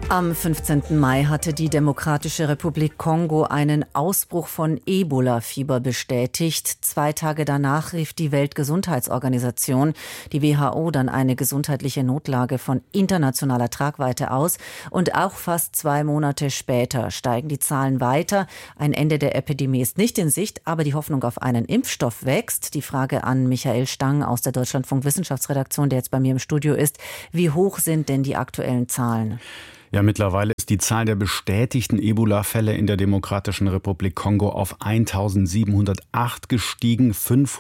Am 15. Mai hatte die Demokratische Republik Kongo einen Ausbruch von Ebola-Fieber bestätigt. 2 Tage danach rief die Weltgesundheitsorganisation, die WHO, dann eine gesundheitliche Notlage von internationaler Tragweite aus. Und auch fast 2 Monate später steigen die Zahlen weiter. Ein Ende der Epidemie ist nicht in Sicht, aber die Hoffnung auf einen Impfstoff wächst. Die Frage an Michael Stang aus der Deutschlandfunk Wissenschaftsredaktion, der jetzt bei mir im Studio ist. Wie hoch sind denn die aktuellen Zahlen? Ja, mittlerweile ist die Zahl der bestätigten Ebola-Fälle in der Demokratischen Republik Kongo auf 1708 gestiegen.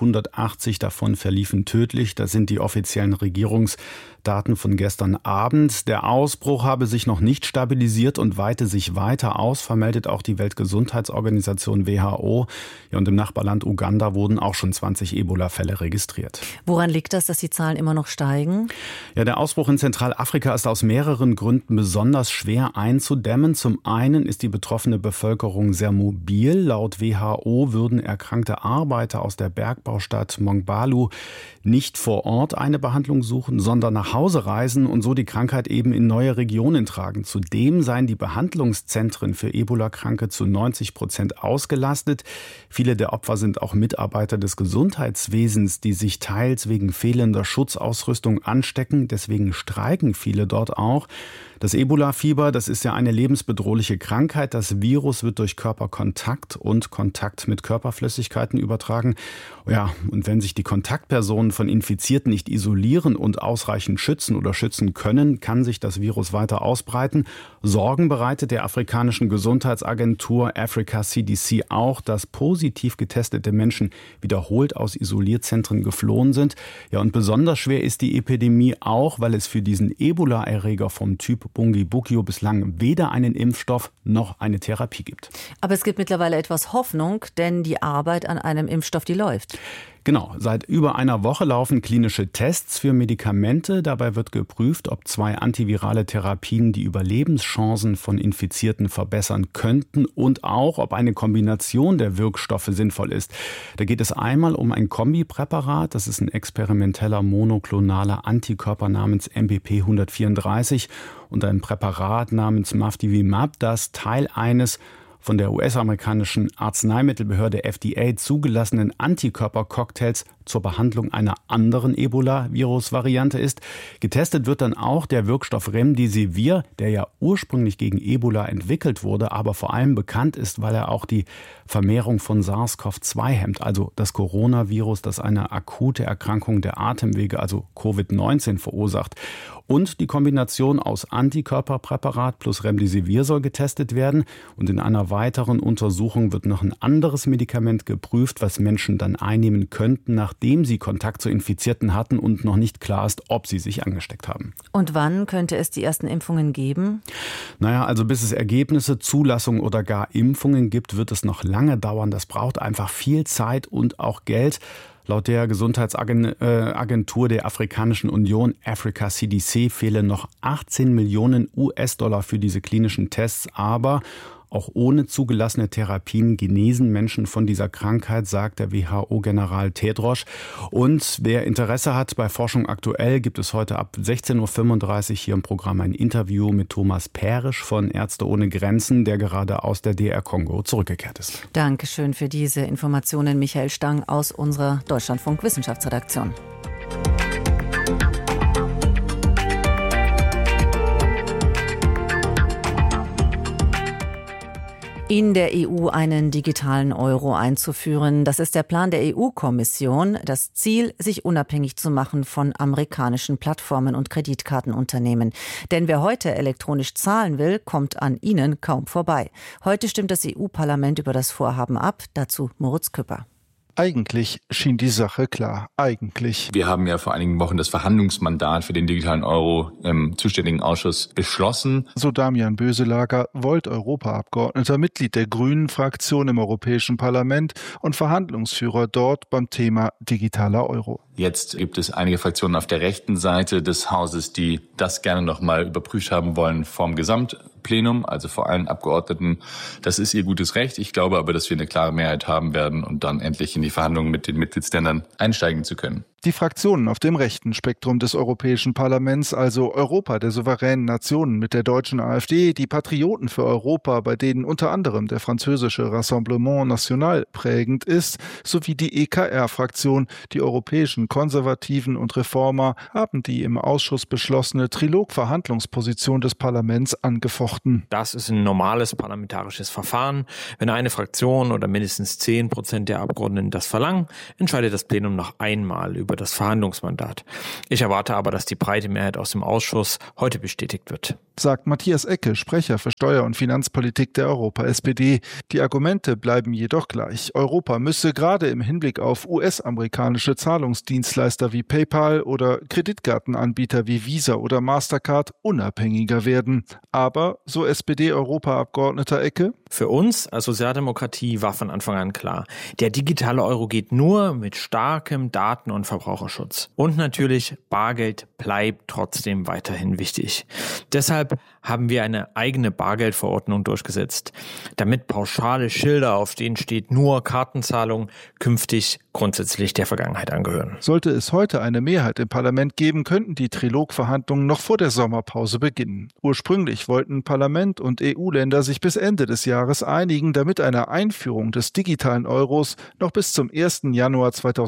580 davon verliefen tödlich. Das sind die offiziellen Regierungsdaten von gestern Abend. Der Ausbruch habe sich noch nicht stabilisiert und weite sich weiter aus, vermeldet auch die Weltgesundheitsorganisation WHO. Ja, und im Nachbarland Uganda wurden auch schon 20 Ebola-Fälle registriert. Woran liegt das, dass die Zahlen immer noch steigen? Ja, der Ausbruch in Zentralafrika ist aus mehreren Gründen besonders schwer einzudämmen. Zum einen ist die betroffene Bevölkerung sehr mobil. Laut WHO würden erkrankte Arbeiter aus der Bergbaustadt Mongbalu nicht vor Ort eine Behandlung suchen, sondern nach Hause reisen und so die Krankheit eben in neue Regionen tragen. Zudem seien die Behandlungszentren für Ebola-Kranke zu 90% ausgelastet. Viele der Opfer sind auch Mitarbeiter des Gesundheitswesens, die sich teils wegen fehlender Schutzausrüstung anstecken. Deswegen streiken viele dort auch. Das Ebola-Fieber, das ist ja eine lebensbedrohliche Krankheit. Das Virus wird durch Körperkontakt und Kontakt mit Körperflüssigkeiten übertragen. Ja, und wenn sich die Kontaktpersonen von Infizierten nicht isolieren und ausreichend schützen oder schützen können, kann sich das Virus weiter ausbreiten. Sorgen bereitet der afrikanischen Gesundheitsagentur Africa CDC auch, dass positiv getestete Menschen wiederholt aus Isolierzentren geflohen sind. Ja, und besonders schwer ist die Epidemie auch, weil es für diesen Ebola-Erreger vom Typ Bundibugyo bislang weder einen Impfstoff noch eine Therapie gibt. Aber es gibt mittlerweile etwas Hoffnung, denn die Arbeit an einem Impfstoff, die läuft. Genau, seit über einer Woche laufen klinische Tests für Medikamente. Dabei wird geprüft, ob 2 antivirale Therapien die Überlebenschancen von Infizierten verbessern könnten und auch, ob eine Kombination der Wirkstoffe sinnvoll ist. Da geht es einmal um ein Kombipräparat, das ist ein experimenteller monoklonaler Antikörper namens MBP 134 und ein Präparat namens Maftivimab, das Teil eines von der US-amerikanischen Arzneimittelbehörde FDA zugelassenen Antikörpercocktails zur Behandlung einer anderen Ebola-Virus-Variante ist. Getestet wird dann auch der Wirkstoff Remdesivir, der ja ursprünglich gegen Ebola entwickelt wurde, aber vor allem bekannt ist, weil er auch die Vermehrung von SARS-CoV-2 hemmt, also das Coronavirus, das eine akute Erkrankung der Atemwege, also Covid-19 verursacht. Und die Kombination aus Antikörperpräparat plus Remdesivir soll getestet werden. Und in einer weiteren Untersuchung wird noch ein anderes Medikament geprüft, was Menschen dann einnehmen könnten, nachdem sie Kontakt zu Infizierten hatten und noch nicht klar ist, ob sie sich angesteckt haben. Und wann könnte es die ersten Impfungen geben? Naja, also bis es Ergebnisse, Zulassung oder gar Impfungen gibt, wird es noch lange dauern. Das braucht einfach viel Zeit und auch Geld. Laut der Gesundheitsagentur der Afrikanischen Union, Africa CDC, fehlen noch 18 Millionen US-Dollar für diese klinischen Tests. Aber auch ohne zugelassene Therapien genesen Menschen von dieser Krankheit, sagt der WHO-General Tedros. Und wer Interesse hat bei Forschung aktuell, gibt es heute ab 16.35 Uhr hier im Programm ein Interview mit Thomas Perisch von Ärzte ohne Grenzen, der gerade aus der DR Kongo zurückgekehrt ist. Dankeschön für diese Informationen, Michael Stang aus unserer Deutschlandfunk Wissenschaftsredaktion. In der EU einen digitalen Euro einzuführen. Das ist der Plan der EU-Kommission. Das Ziel, sich unabhängig zu machen von amerikanischen Plattformen und Kreditkartenunternehmen. Denn wer heute elektronisch zahlen will, kommt an ihnen kaum vorbei. Heute stimmt das EU-Parlament über das Vorhaben ab. Dazu Moritz Küpper. Eigentlich schien die Sache klar. Eigentlich. Wir haben ja vor einigen Wochen das Verhandlungsmandat für den digitalen Euro im zuständigen Ausschuss beschlossen. So Damian Böselager, Volt-Europaabgeordneter, Mitglied der Grünen-Fraktion im Europäischen Parlament und Verhandlungsführer dort beim Thema digitaler Euro. Jetzt gibt es einige Fraktionen auf der rechten Seite des Hauses, die das gerne nochmal überprüft haben wollen vom Gesamtplenum, also vor allen Abgeordneten. Das ist ihr gutes Recht. Ich glaube aber, dass wir eine klare Mehrheit haben werden und dann endlich in die Verhandlungen mit den Mitgliedsländern einsteigen zu können. Die Fraktionen auf dem rechten Spektrum des Europäischen Parlaments, also Europa der souveränen Nationen mit der deutschen AfD, die Patrioten für Europa, bei denen unter anderem der französische Rassemblement National prägend ist, sowie die EKR-Fraktion, die europäischen Konservativen und Reformer, haben die im Ausschuss beschlossene Trilog-Verhandlungsposition des Parlaments angefochten. Das ist ein normales parlamentarisches Verfahren. Wenn eine Fraktion oder mindestens 10% der Abgeordneten das verlangen, entscheidet das Plenum noch einmal über das Verhandlungsmandat. Ich erwarte aber, dass die breite Mehrheit aus dem Ausschuss heute bestätigt wird. Sagt Matthias Ecke, Sprecher für Steuer- und Finanzpolitik der Europa-SPD. Die Argumente bleiben jedoch gleich. Europa müsse gerade im Hinblick auf US-amerikanische Zahlungsdienstleister wie PayPal oder Kreditkartenanbieter wie Visa oder Mastercard unabhängiger werden. Aber, so SPD-Europaabgeordneter Ecke, für uns als Sozialdemokratie war von Anfang an klar, der digitale Euro geht nur mit starkem Daten- und Verbraucherschutz. Und natürlich, Bargeld bleibt trotzdem weiterhin wichtig. Deshalb haben wir eine eigene Bargeldverordnung durchgesetzt, damit pauschale Schilder, auf denen steht nur Kartenzahlung, künftig grundsätzlich der Vergangenheit angehören. Sollte es heute eine Mehrheit im Parlament geben, könnten die Trilogverhandlungen noch vor der Sommerpause beginnen. Ursprünglich wollten Parlament und EU-Länder sich bis Ende des Jahres einigen, damit eine Einführung des digitalen Euros noch bis zum 1. Januar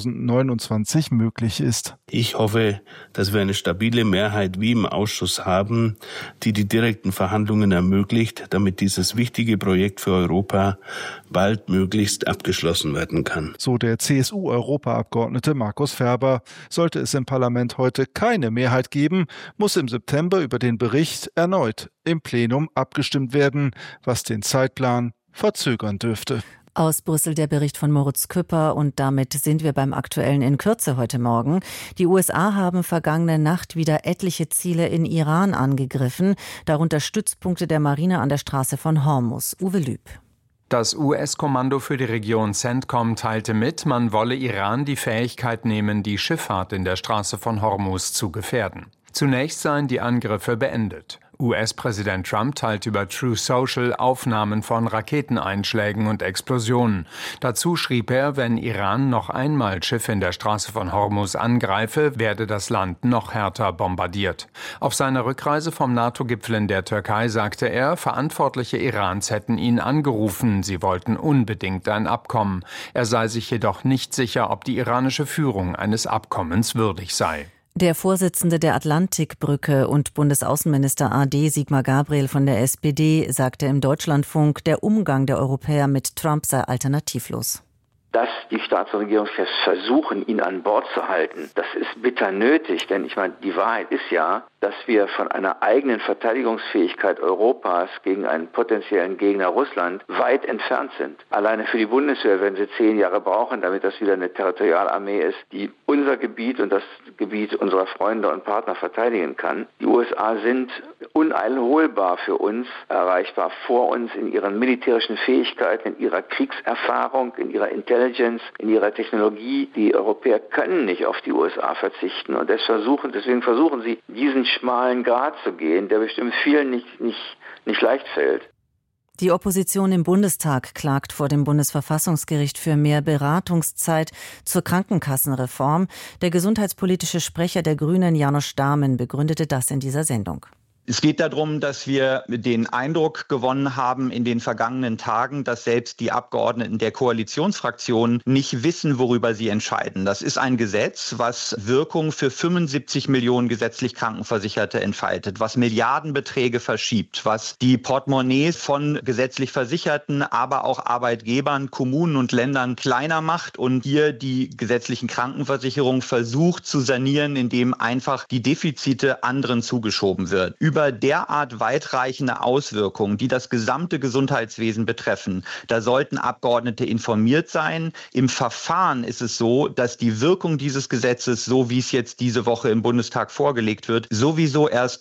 2029 möglich ist. Ich hoffe, dass wir eine stabile Mehrheit wie im Ausschuss haben, die direkten Verhandlungen ermöglicht, damit dieses wichtige Projekt für Europa baldmöglichst abgeschlossen werden kann. So der CSU-Europaabgeordnete Markus Ferber. Sollte es im Parlament heute keine Mehrheit geben, muss im September über den Bericht erneut im Plenum abgestimmt werden, was den Zeitplan verzögern dürfte. Aus Brüssel der Bericht von Moritz Küpper und damit sind wir beim Aktuellen in Kürze heute Morgen. Die USA haben vergangene Nacht wieder etliche Ziele in Iran angegriffen, darunter Stützpunkte der Marine an der Straße von Hormuz. Uwe Lüb. Das US-Kommando für die Region CENTCOM teilte mit, man wolle Iran die Fähigkeit nehmen, die Schifffahrt in der Straße von Hormuz zu gefährden. Zunächst seien die Angriffe beendet. US-Präsident Trump teilte über Truth Social Aufnahmen von Raketeneinschlägen und Explosionen. Dazu schrieb er, wenn Iran noch einmal Schiffe in der Straße von Hormuz angreife, werde das Land noch härter bombardiert. Auf seiner Rückreise vom NATO-Gipfel in der Türkei sagte er, Verantwortliche Irans hätten ihn angerufen, sie wollten unbedingt ein Abkommen. Er sei sich jedoch nicht sicher, ob die iranische Führung eines Abkommens würdig sei. Der Vorsitzende der Atlantikbrücke und Bundesaußenminister AD Sigmar Gabriel von der SPD sagte im Deutschlandfunk, der Umgang der Europäer mit Trump sei alternativlos. Dass die Staats- und Regierungschefs versuchen, ihn an Bord zu halten, das ist bitter nötig, denn ich meine, die Wahrheit ist ja, dass wir von einer eigenen Verteidigungsfähigkeit Europas gegen einen potenziellen Gegner Russland weit entfernt sind. Alleine für die Bundeswehr werden sie 10 Jahre brauchen, damit das wieder eine Territorialarmee ist, die unser Gebiet und das Gebiet unserer Freunde und Partner verteidigen kann. Die USA sind uneinholbar für uns erreichbar, vor uns in ihren militärischen Fähigkeiten, in ihrer Kriegserfahrung, in ihrer Intelligence, in ihrer Technologie. Die Europäer können nicht auf die USA verzichten und deswegen versuchen sie, diesen schmalen Grat zu gehen, der bestimmt vielen nicht leicht fällt. Die Opposition im Bundestag klagt vor dem Bundesverfassungsgericht für mehr Beratungszeit zur Krankenkassenreform. Der gesundheitspolitische Sprecher der Grünen, Janosch Dahmen, begründete das in dieser Sendung. Es geht darum, dass wir den Eindruck gewonnen haben in den vergangenen Tagen, dass selbst die Abgeordneten der Koalitionsfraktionen nicht wissen, worüber sie entscheiden. Das ist ein Gesetz, was Wirkung für 75 Millionen gesetzlich Krankenversicherte entfaltet, was Milliardenbeträge verschiebt, was die Portemonnaies von gesetzlich Versicherten, aber auch Arbeitgebern, Kommunen und Ländern kleiner macht und hier die gesetzlichen Krankenversicherungen versucht zu sanieren, indem einfach die Defizite anderen zugeschoben wird. Über derart weitreichende Auswirkungen, die das gesamte Gesundheitswesen betreffen, da sollten Abgeordnete informiert sein. Im Verfahren ist es so, dass die Wirkung dieses Gesetzes, so wie es jetzt diese Woche im Bundestag vorgelegt wird, sowieso erst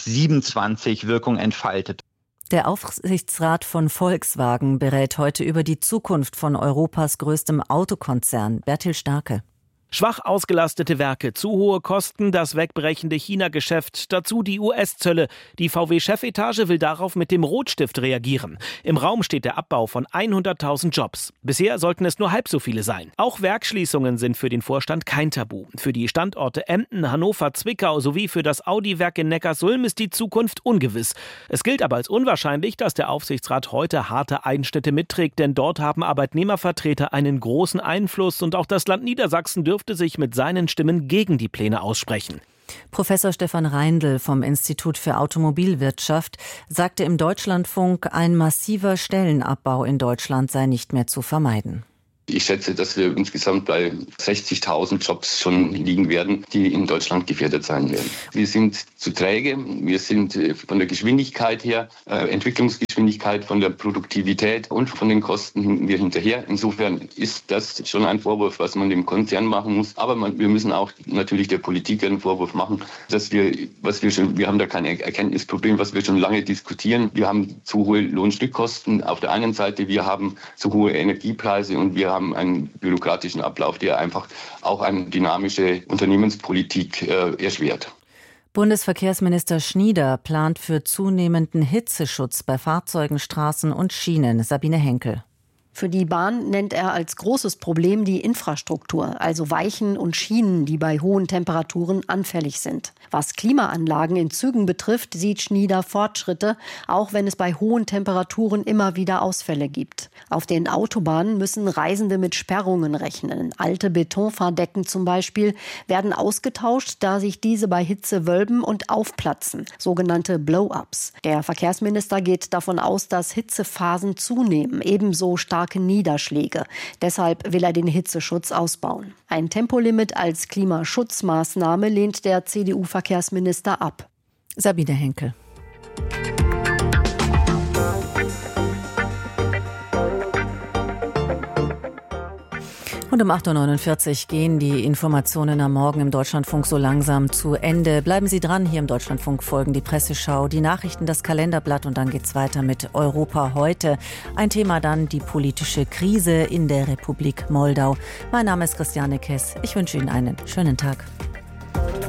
2027 Wirkung entfaltet. Der Aufsichtsrat von Volkswagen berät heute über die Zukunft von Europas größtem Autokonzern. Bertil Starke. Schwach ausgelastete Werke, zu hohe Kosten, das wegbrechende China-Geschäft, dazu die US-Zölle. Die VW-Chefetage will darauf mit dem Rotstift reagieren. Im Raum steht der Abbau von 100.000 Jobs. Bisher sollten es nur halb so viele sein. Auch Werksschließungen sind für den Vorstand kein Tabu. Für die Standorte Emden, Hannover, Zwickau sowie für das Audi-Werk in Neckarsulm ist die Zukunft ungewiss. Es gilt aber als unwahrscheinlich, dass der Aufsichtsrat heute harte Einschnitte mitträgt, denn dort haben Arbeitnehmervertreter einen großen Einfluss und auch das Land Niedersachsen dürfte sich mit seinen Stimmen gegen die Pläne aussprechen. Professor Stefan Reindl vom Institut für Automobilwirtschaft sagte im Deutschlandfunk, ein massiver Stellenabbau in Deutschland sei nicht mehr zu vermeiden. Ich schätze, dass wir insgesamt bei 60.000 Jobs schon liegen werden, die in Deutschland gefährdet sein werden. Wir sind zu träge, wir sind von der Geschwindigkeit her, Entwicklungsgeschwindigkeit, von der Produktivität und von den Kosten hinken wir hinterher. Insofern ist das schon ein Vorwurf, was man dem Konzern machen muss. Aber wir müssen auch natürlich der Politik einen Vorwurf machen, dass wir haben da kein Erkenntnisproblem, was wir schon lange diskutieren. Wir haben zu hohe Lohnstückkosten auf der einen Seite, wir haben zu hohe Energiepreise und wir haben einen bürokratischen Ablauf, der einfach auch eine dynamische Unternehmenspolitik erschwert. Bundesverkehrsminister Schnieder plant für zunehmenden Hitzeschutz bei Fahrzeugen, Straßen und Schienen. Sabine Henkel. Für die Bahn nennt er als großes Problem die Infrastruktur, also Weichen und Schienen, die bei hohen Temperaturen anfällig sind. Was Klimaanlagen in Zügen betrifft, sieht Schnieder Fortschritte, auch wenn es bei hohen Temperaturen immer wieder Ausfälle gibt. Auf den Autobahnen müssen Reisende mit Sperrungen rechnen. Alte Betonfahrdecken zum Beispiel werden ausgetauscht, da sich diese bei Hitze wölben und aufplatzen, sogenannte Blow-ups. Der Verkehrsminister geht davon aus, dass Hitzephasen zunehmen, ebenso starke Niederschläge. Deshalb will er den Hitzeschutz ausbauen. Ein Tempolimit als Klimaschutzmaßnahme lehnt der CDU-Verkehrsminister ab. Sabine Henkel. Und um 8.49 Uhr gehen die Informationen am Morgen im Deutschlandfunk so langsam zu Ende. Bleiben Sie dran, hier im Deutschlandfunk folgen die Presseschau, die Nachrichten, das Kalenderblatt und dann geht's weiter mit Europa heute. Ein Thema dann die politische Krise in der Republik Moldau. Mein Name ist Christiane Kess. Ich wünsche Ihnen einen schönen Tag.